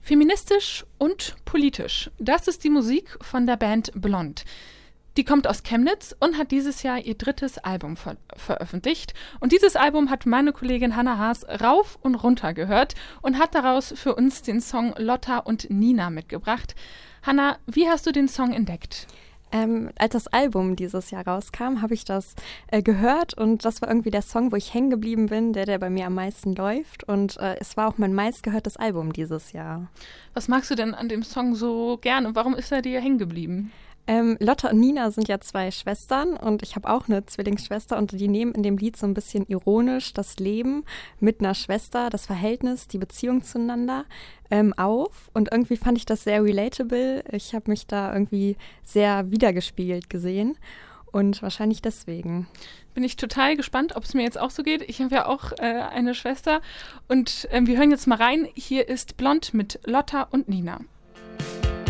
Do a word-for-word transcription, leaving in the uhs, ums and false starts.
Feministisch und politisch. Das ist die Musik von der Band Blond. Die kommt aus Chemnitz und hat dieses Jahr ihr drittes Album ver- veröffentlicht. Und dieses Album hat meine Kollegin Hannah Haas rauf und runter gehört und hat daraus für uns den Song Lotta und Nina mitgebracht. Hannah, wie hast du den Song entdeckt? Ähm, als das Album dieses Jahr rauskam, habe ich das äh, gehört und das war irgendwie der Song, wo ich hängen geblieben bin, der, der bei mir am meisten läuft und äh, es war auch mein meistgehörtes Album dieses Jahr. Was magst du denn an dem Song so gerne? Warum ist er dir hängen geblieben? Ähm, Lotta und Nina sind ja zwei Schwestern und ich habe auch eine Zwillingsschwester und die nehmen in dem Lied so ein bisschen ironisch das Leben mit einer Schwester, das Verhältnis, die Beziehung zueinander ähm, auf und irgendwie fand ich das sehr relatable. Ich habe mich da irgendwie sehr wiedergespiegelt gesehen und wahrscheinlich deswegen. Bin ich total gespannt, ob es mir jetzt auch so geht. Ich habe ja auch äh, eine Schwester und äh, wir hören jetzt mal rein. Hier ist Blond mit Lotta und Nina.